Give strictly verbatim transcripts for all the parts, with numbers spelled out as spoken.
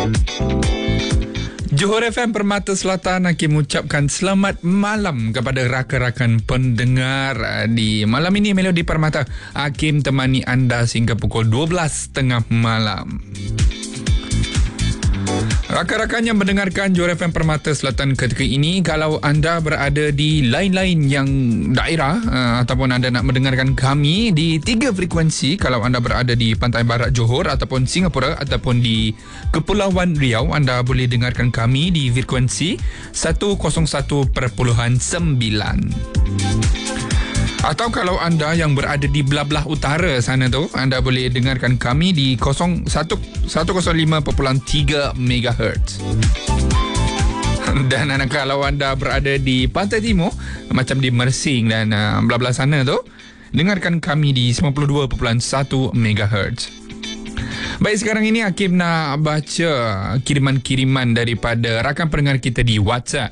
Johor F M Permata Selatan Hakim mengucapkan selamat malam kepada rakan-rakan pendengar di malam ini. Melodi Permata Hakim temani anda sehingga pukul dua belas tengah malam. Rakan-rakan yang mendengarkan Johor F M Permata Selatan ketika ini, kalau anda berada di lain-lain yang daerah uh, ataupun anda nak mendengarkan kami di tiga frekuensi, kalau anda berada di Pantai Barat Johor ataupun Singapura ataupun di Kepulauan Riau, anda boleh dengarkan kami di frekuensi seratus satu perpuluhan sembilan. Atau kalau anda yang berada di belah-belah utara sana tu, anda boleh dengarkan kami di seratus lima perpuluhan tiga megahertz. Dan kalau anda berada di Pantai Timur, macam di Mersing dan uh, belah-belah sana tu, dengarkan kami di sembilan puluh dua perpuluhan satu megahertz. Baik, sekarang ini Hakim nak baca kiriman-kiriman daripada rakan pendengar kita di WhatsApp.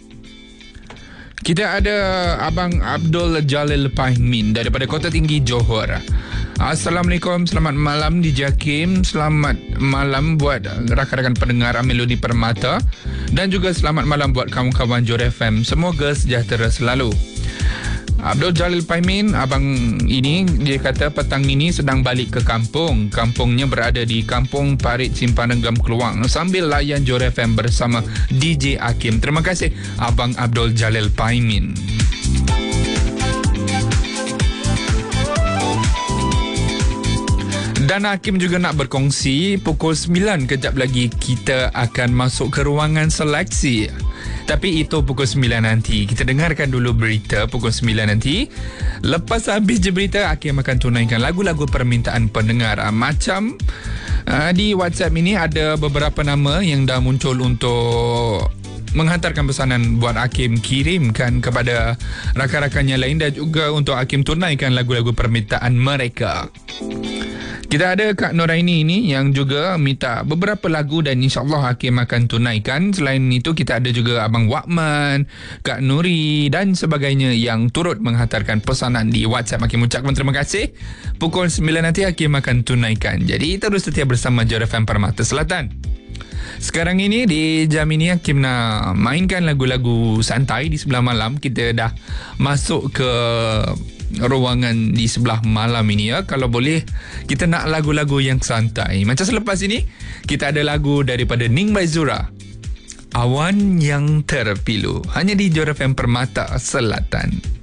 Kita ada Abang Abdul Jalil Pahmin daripada Kota Tinggi, Johor. Assalamualaikum, selamat malam D J Hakim. Selamat malam buat rakan-rakan pendengar Melodi Permata. Dan juga selamat malam buat kawan-kawan Johor F M. Semoga sejahtera selalu. Abdul Jalil Pahmin, abang ini, dia kata petang ini sedang balik ke kampung. Kampungnya berada di Kampung Parit Simpanan Gam Keluang sambil layan Johor F M bersama D J Hakim. Terima kasih Abang Abdul Jalil Pahmin. Dan Hakim juga nak berkongsi, pukul sembilan kejap lagi kita akan masuk ke ruangan seleksi. Tapi itu pukul sembilan nanti. Kita dengarkan dulu berita pukul sembilan nanti. Lepas habis je berita, Hakim akan tunaikan lagu-lagu permintaan pendengar. Macam uh, di WhatsApp ini ada beberapa nama yang dah muncul untuk menghantarkan pesanan buat Hakim kirimkan kepada rakan-rakannya lain, dan juga untuk Hakim tunaikan lagu-lagu permintaan mereka. Kita ada Kak Noraini ini yang juga minta beberapa lagu dan insyaAllah Hakim akan tunaikan. Selain itu kita ada juga Abang Wakman, Kak Nuri dan sebagainya yang turut menghantarkan pesanan di WhatsApp. Hakim ucapkan terima kasih. Pukul sembilan nanti Hakim akan tunaikan. Jadi terus setia bersama Johor F M Permata Selatan. Sekarang ini di jam ini Hakim nak mainkan lagu-lagu santai di sebelah malam. Kita dah masuk ke ruangan di sebelah malam ini ya. Kalau boleh kita nak lagu-lagu yang santai. Macam selepas ini kita ada lagu daripada Ning Maizura, Awan Yang Terpilu, hanya di Johor F M Permata Selatan.